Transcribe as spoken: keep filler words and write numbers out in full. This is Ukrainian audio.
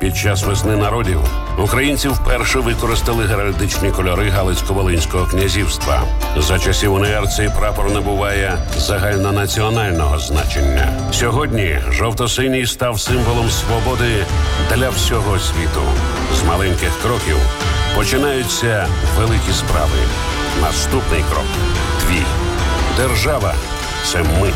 Під час весни народів українці вперше використали геральдичні кольори Галицько-Волинського князівства. За часів УНР цей прапор набуває загальнонаціонального значення. Сьогодні жовто-синій став символом свободи для всього світу. З маленьких кроків починаються великі справи. Наступний крок – твій. Держава – це ми.